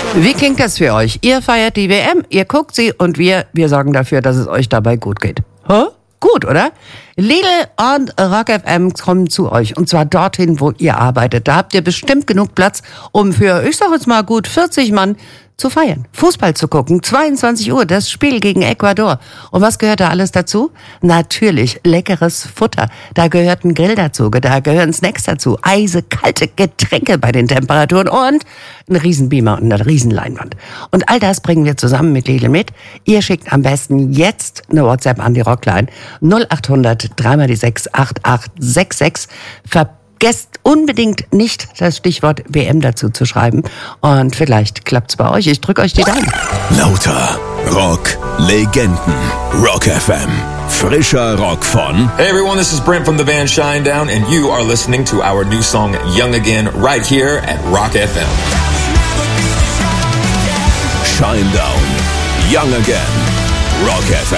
Wie klingt das für euch? Ihr feiert die WM, ihr guckt sie und wir sorgen dafür, dass es euch dabei gut geht. Hä? Gut, oder? Lidl und Rock FM kommen zu euch. Und zwar dorthin, wo ihr arbeitet. Da habt ihr bestimmt genug Platz, um für, ich sag jetzt mal gut, 40 Mann zu feiern. Fußball zu gucken. 22 Uhr, das Spiel gegen Ecuador. Und was gehört da alles dazu? Natürlich leckeres Futter. Da gehört ein Grill dazu, da gehören Snacks dazu, eisekalte Getränke bei den Temperaturen und ein Riesenbeamer und eine Riesenleinwand. Und all das bringen wir zusammen mit Lidl mit. Ihr schickt am besten jetzt eine WhatsApp an die Rockline 0800 3x6 8866. Vergesst unbedingt nicht, das Stichwort WM dazu zu schreiben. Und vielleicht klappt's bei euch. Ich drücke euch die Daumen. Lauter Rock Legenden. Rock FM. Frischer Rock von... Hey everyone, this is Brent from the band Shinedown and you are listening to our new song Young Again right here at Rock FM. Shinedown. Young Again. Rock FM.